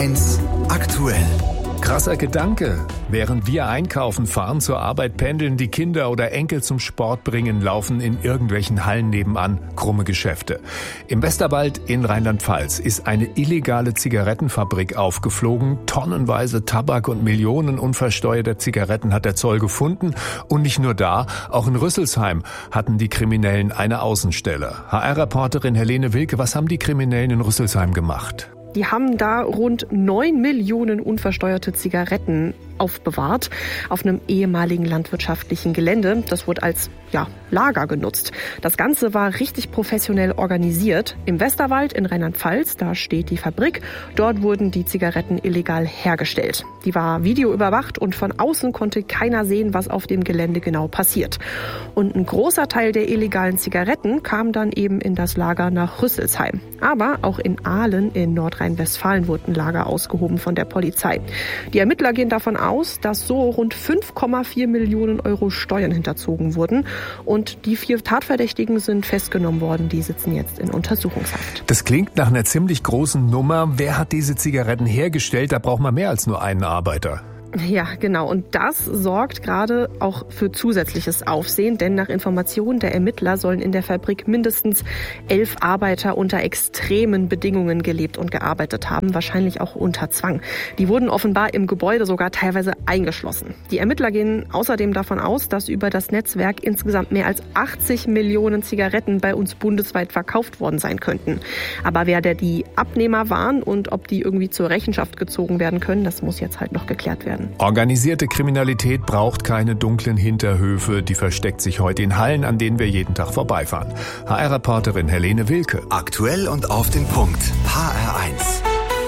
HR1 aktuell. Krasser Gedanke. Während wir einkaufen, fahren, zur Arbeit pendeln, die Kinder oder Enkel zum Sport bringen, laufen in irgendwelchen Hallen nebenan krumme Geschäfte. Im Westerwald in Rheinland-Pfalz ist eine illegale Zigarettenfabrik aufgeflogen. Tonnenweise Tabak und Millionen unversteuerter Zigaretten hat der Zoll gefunden. Und nicht nur da, auch in Rüsselsheim hatten die Kriminellen eine Außenstelle. HR-Reporterin Helene Wilke, was haben die Kriminellen in Rüsselsheim gemacht? Die haben da rund 9 Millionen unversteuerte Zigaretten aufbewahrt auf einem ehemaligen landwirtschaftlichen Gelände. Das wurde als Lager genutzt. Das Ganze war richtig professionell organisiert. Im Westerwald in Rheinland-Pfalz, da steht die Fabrik. Dort wurden die Zigaretten illegal hergestellt. Die war videoüberwacht und von außen konnte keiner sehen, was auf dem Gelände genau passiert. Und ein großer Teil der illegalen Zigaretten kam dann eben in das Lager nach Rüsselsheim. Aber auch in Ahlen in Nordrhein-Westfalen wurden Lager ausgehoben von der Polizei. Die Ermittler gehen davon aus, dass so rund 5,4 Millionen Euro Steuern hinterzogen wurden. Und die 4 Tatverdächtigen sind festgenommen worden. Die sitzen jetzt in Untersuchungshaft. Das klingt nach einer ziemlich großen Nummer. Wer hat diese Zigaretten hergestellt? Da braucht man mehr als nur einen Arbeiter. Ja, genau. Und das sorgt gerade auch für zusätzliches Aufsehen, denn nach Informationen der Ermittler sollen in der Fabrik mindestens 11 Arbeiter unter extremen Bedingungen gelebt und gearbeitet haben, wahrscheinlich auch unter Zwang. Die wurden offenbar im Gebäude sogar teilweise eingeschlossen. Die Ermittler gehen außerdem davon aus, dass über das Netzwerk insgesamt mehr als 80 Millionen Zigaretten bei uns bundesweit verkauft worden sein könnten. Aber wer die Abnehmer waren und ob die irgendwie zur Rechenschaft gezogen werden können, das muss jetzt halt noch geklärt werden. Organisierte Kriminalität braucht keine dunklen Hinterhöfe. Die versteckt sich heute in Hallen, an denen wir jeden Tag vorbeifahren. HR-Reporterin Helene Wilke. Aktuell und auf den Punkt. HR